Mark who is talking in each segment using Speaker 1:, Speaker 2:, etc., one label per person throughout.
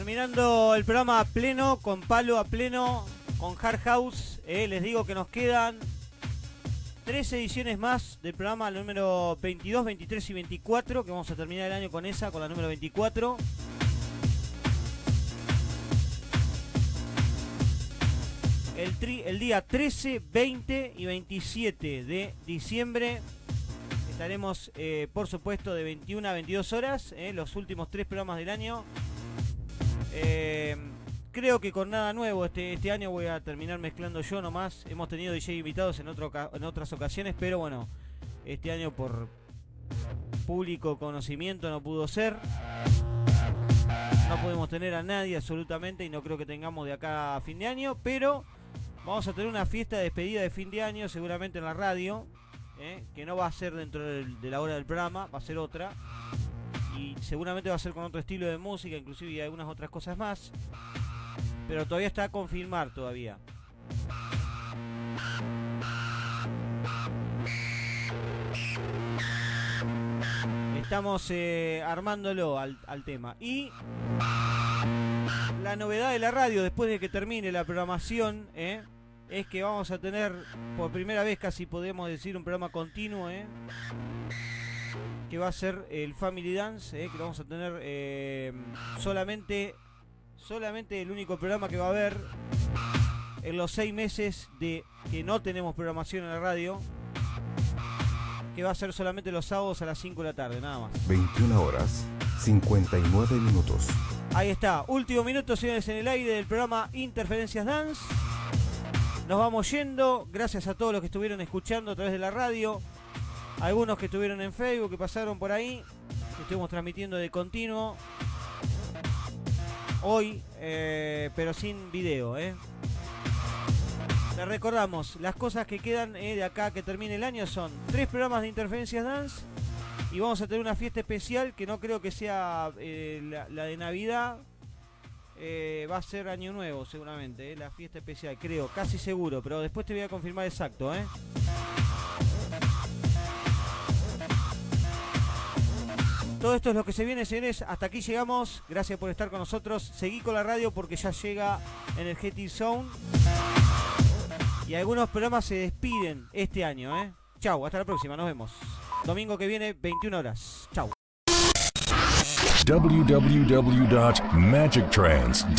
Speaker 1: Terminando el programa a pleno, con palo a pleno, con Hard House. Les digo que nos quedan 3 ediciones más del programa número 22, 23 y 24, que vamos a terminar el año con esa, con la número 24. El día 13, 20 y 27 de diciembre estaremos, por supuesto, de 21 a 22 horas, los últimos 3 programas del año. Creo que con nada nuevo este año voy a terminar mezclando yo nomás. Hemos tenido DJ invitados en otras ocasiones, pero bueno, este año por público conocimiento no pudo ser. No podemos tener a nadie absolutamente y no creo que tengamos de acá a fin de año, pero vamos a tener una fiesta de despedida de fin de año seguramente en la radio, que no va a ser dentro de la hora del programa, va a ser otra. Y seguramente va a ser con otro estilo de música, inclusive y algunas otras cosas más. Pero todavía está a confirmar todavía. Estamos armándolo al tema. Y la novedad de la radio, después de que termine la programación, es que vamos a tener, por primera vez casi podemos decir, un programa continuo, que va a ser el Family Dance, que lo vamos a tener solamente el único programa que va a haber en los 6 meses de que no tenemos programación en la radio, que va a ser solamente los sábados a las 5 de la tarde, nada más.
Speaker 2: 21 horas, 59 minutos.
Speaker 1: Ahí está, último minuto, señores, en el aire del programa Interferencias Dance. Nos vamos yendo, gracias a todos los que estuvieron escuchando a través de la radio. Algunos que estuvieron en Facebook, que pasaron por ahí, que estuvimos transmitiendo de continuo hoy, pero sin video. Les recordamos, las cosas que quedan de acá que termine el año son 3 programas de Interferencias Dance y vamos a tener una fiesta especial que no creo que sea la de Navidad. Va a ser Año Nuevo seguramente, la fiesta especial, creo, casi seguro, pero después te voy a confirmar exacto. Todo esto es lo que se viene, señores. Hasta aquí llegamos. Gracias por estar con nosotros. Seguí con la radio porque ya llega Energetic Zone. Y algunos programas se despiden este año. Chau, hasta la próxima. Nos vemos. Domingo que viene, 21 horas. Chau.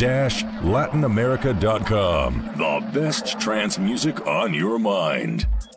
Speaker 3: www.magictrance-latinamerica.com. The best trance music on your mind.